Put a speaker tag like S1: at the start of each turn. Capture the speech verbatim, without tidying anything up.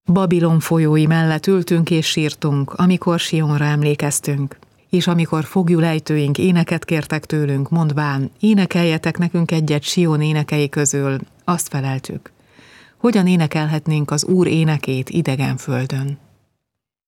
S1: Babilon folyói mellett ültünk és sírtunk, amikor Sionra emlékeztünk, és amikor foglyulejtőink éneket kértek tőlünk, mondván, énekeljetek nekünk egyet Sion énekei közül, azt feleltük. Hogyan énekelhetnénk az Úr énekét idegen földön?